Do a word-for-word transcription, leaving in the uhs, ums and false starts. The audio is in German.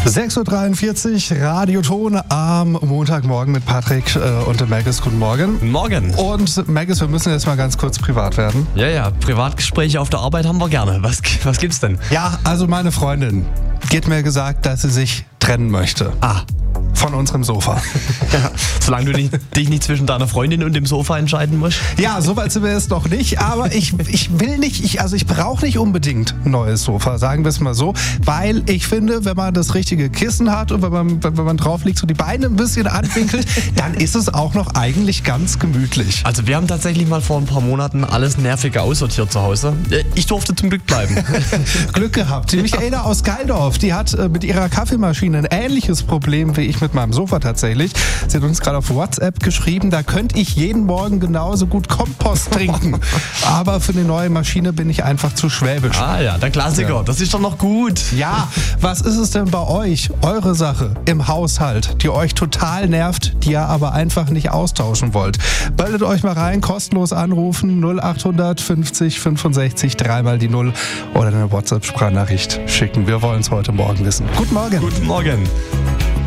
sechs Uhr dreiundvierzig, Radioton am Montagmorgen mit Patrick äh, und dem Maggis. Guten Morgen. Morgen. Und Maggis, wir müssen jetzt mal ganz kurz privat werden. Ja, ja, Privatgespräche auf der Arbeit haben wir gerne. Was, was gibt's denn? Ja, also meine Freundin, die hat mir gesagt, dass sie sich trennen möchte. Ah. Von unserem Sofa. Ja, solange du nicht, dich nicht zwischen deiner Freundin und dem Sofa entscheiden musst. Ja, so weit sind wir jetzt noch nicht, aber ich, ich will nicht, ich, also ich brauche nicht unbedingt ein neues Sofa, sagen wir es mal so, weil ich finde, wenn man das richtige Kissen hat und wenn man, wenn man drauf liegt, so die Beine ein bisschen anwinkelt, dann ist es auch noch eigentlich ganz gemütlich. Also wir haben tatsächlich mal vor ein paar Monaten alles Nervige aussortiert zu Hause. Ich durfte zum Glück bleiben. Glück gehabt. Die Michaela aus Geildorf, die hat mit ihrer Kaffeemaschine ein ähnliches Problem wie ich mit meinem Sofa tatsächlich. Sie hat uns gerade auf WhatsApp geschrieben, da könnte ich jeden Morgen genauso gut Kompost trinken. Aber für eine neue Maschine bin ich einfach zu schwäbisch. Ah ja, der Klassiker. Ja. Das ist doch noch gut. Ja, was ist es denn bei euch? Eure Sache im Haushalt, die euch total nervt, die ihr aber einfach nicht austauschen wollt. Meldet euch mal rein, kostenlos anrufen, null achthundert fünfzig fünfundsechzig, dreimal die Null oder eine WhatsApp-Sprachnachricht schicken. Wir wollen es heute Morgen wissen. Guten Morgen. Guten Morgen.